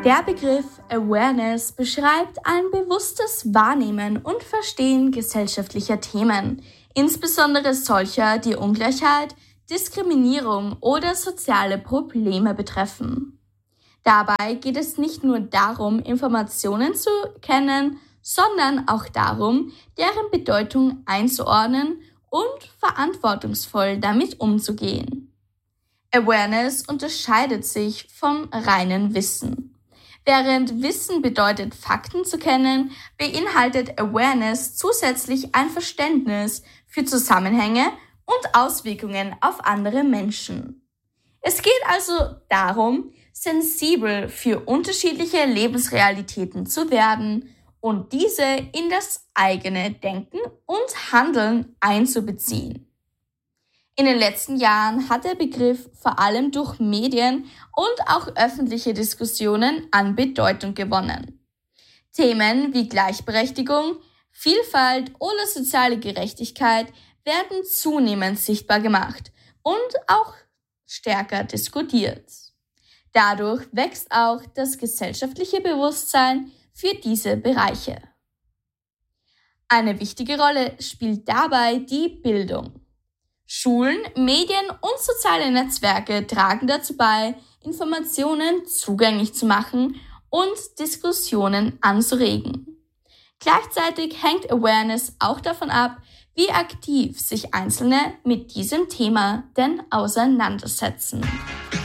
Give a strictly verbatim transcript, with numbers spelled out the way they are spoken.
Der Begriff Awareness beschreibt ein bewusstes Wahrnehmen und Verstehen gesellschaftlicher Themen, insbesondere solcher, die Ungleichheit, Diskriminierung oder soziale Probleme betreffen. Dabei geht es nicht nur darum, Informationen zu kennen, sondern auch darum, deren Bedeutung einzuordnen und verantwortungsvoll damit umzugehen. Awareness unterscheidet sich vom reinen Wissen. Während Wissen bedeutet, Fakten zu kennen, beinhaltet Awareness zusätzlich ein Verständnis für Zusammenhänge und Auswirkungen auf andere Menschen. Es geht also darum, sensibel für unterschiedliche Lebensrealitäten zu werden und diese in das eigene Denken und Handeln einzubeziehen. In den letzten Jahren hat der Begriff vor allem durch Medien und auch öffentliche Diskussionen an Bedeutung gewonnen. Themen wie Gleichberechtigung, Vielfalt oder soziale Gerechtigkeit werden zunehmend sichtbar gemacht und auch stärker diskutiert. Dadurch wächst auch das gesellschaftliche Bewusstsein für diese Bereiche. Eine wichtige Rolle spielt dabei die Bildung. Schulen, Medien und soziale Netzwerke tragen dazu bei, Informationen zugänglich zu machen und Diskussionen anzuregen. Gleichzeitig hängt Awareness auch davon ab, wie aktiv sich Einzelne mit diesem Thema denn auseinandersetzen.